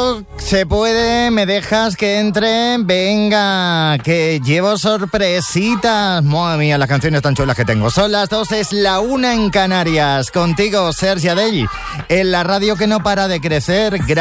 puedo, se puede, me dejas que entre, venga, que llevo sorpresitas. Madre mía, las canciones tan chulas que tengo. Son las 2, es la 1 en Canarias. Contigo, Sergi Adell, en la radio que no para de crecer.